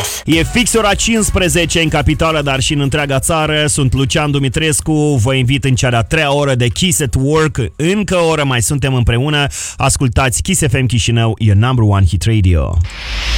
Kiss. E fix ora 15 în capitală, dar și în întreaga țară. Sunt Lucian Dumitrescu, vă invit în cea de-a treia oră de Kiss at Work. Încă o oră mai suntem împreună. Ascultați Kiss FM Chișinău, your number one hit radio.